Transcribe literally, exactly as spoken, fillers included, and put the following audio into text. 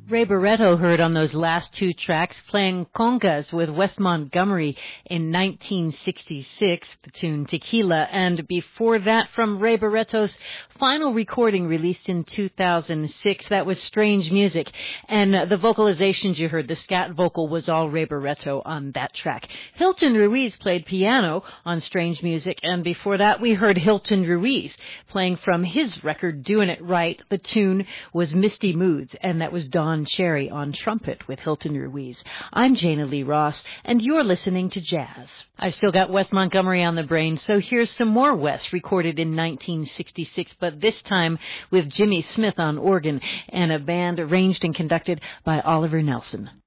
Ray Barretto heard on those last two tracks playing congas with Wes Montgomery in nineteen sixty-six, the tune Tequila, and before that from Ray Barretto's final recording released in two thousand six, that was Strange Music, and the vocalizations you heard, the scat vocal was all Ray Barretto on that track. Hilton Ruiz played piano on Strange Music, and before that we heard Hilton Ruiz playing from his record Doing It Right. The tune was Misty Moods, and that was Don Cherry on trumpet with Hilton Ruiz. I'm Jana Lee Ross, and you're listening to Jazz. I've still got Wes Montgomery on the brain, so here's some more Wes recorded in nineteen sixty-six, but this time with Jimmy Smith on organ and a band arranged and conducted by Oliver Nelson.